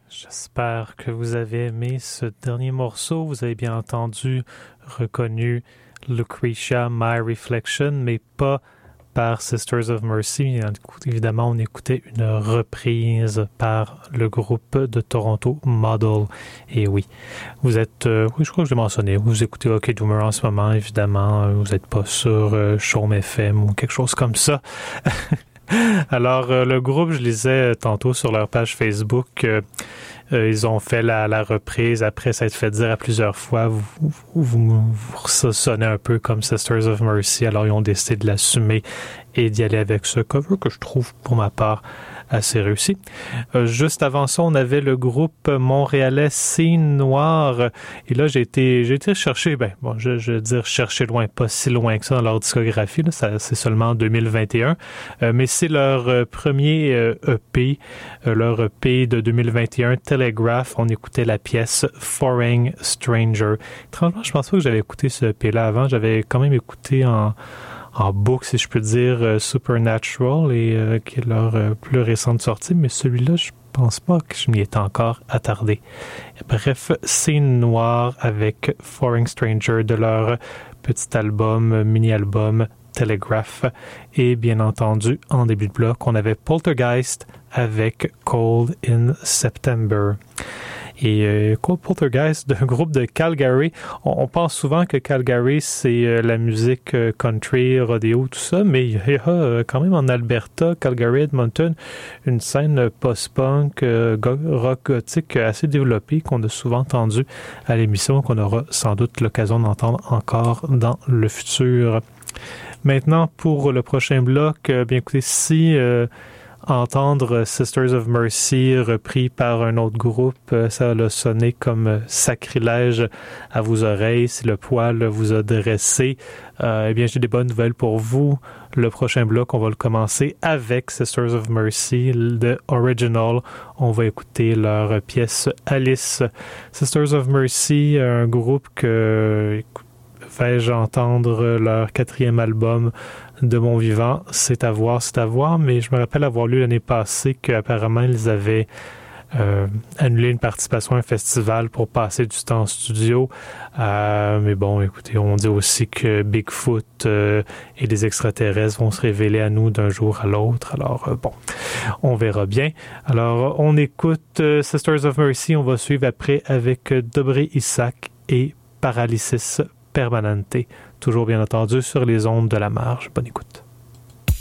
J'espère que vous avez aimé ce dernier morceau. Vous avez bien entendu, reconnu Lucretia, My Reflection, mais pas par Sisters of Mercy. Évidemment, on écoutait une reprise par le groupe de Toronto Model. Et oui, vous êtes, oui, je crois que je l'ai mentionné, vous écoutez OK Doomer en ce moment, évidemment, vous n'êtes pas sur Chaume FM ou quelque chose comme ça. Alors, le groupe, je lisais tantôt sur leur page Facebook, ils ont fait la reprise après s'être fait dire à plusieurs fois, vous sonnez un peu comme Sisters of Mercy, alors ils ont décidé de l'assumer et d'y aller avec ce cover que je trouve, pour ma part, assez réussi. Juste avant ça, on avait le groupe montréalais Scene Noire. Et là, j'ai été chercher, je veux dire chercher loin, pas si loin que ça dans leur discographie. Là, c'est seulement en 2021. Mais c'est leur premier EP, leur EP de 2021, Telegraph. On écoutait la pièce Foreign Stranger. Étrangement, je pense pas que j'avais écouté ce EP-là avant. J'avais quand même écouté en boucle, si je peux dire, Supernatural, et qui est leur plus récente sortie, mais celui-là, je pense pas que je m'y étais encore attardé. Bref, Scene Noire avec Foreign Stranger de leur petit album, mini-album Telegraph, et bien entendu, en début de bloc, on avait Poltergeist avec Cold in September. Et Cold Poltergeist, d'un groupe de Calgary. On pense souvent que Calgary, c'est la musique country, rodéo, tout ça, mais il y a quand même en Alberta, Calgary, Edmonton, une scène post-punk, rock gothique assez développée qu'on a souvent entendu à l'émission, qu'on aura sans doute l'occasion d'entendre encore dans le futur. Maintenant, pour le prochain bloc, bien écoutez, si entendre Sisters of Mercy repris par un autre groupe, ça a sonné comme sacrilège à vos oreilles. Si le poil vous a dressé, eh bien, j'ai des bonnes nouvelles pour vous. Le prochain bloc, on va le commencer avec Sisters of Mercy, The Original. On va écouter leur pièce Alice. Sisters of Mercy, un groupe que vais-je entendre leur 4e album de mon vivant. C'est à voir, mais je me rappelle avoir lu l'année passée qu'apparemment ils avaient annulé une participation à un festival pour passer du temps en studio. Mais bon, écoutez, on dit aussi que Bigfoot et les extraterrestres vont se révéler à nous d'un jour à l'autre. Alors, bon, on verra bien. Alors, on écoute Sisters of Mercy. On va suivre après avec Dobré Isaac et Paralysis Permanente, toujours bien entendu sur les ondes de la marge. Bonne écoute.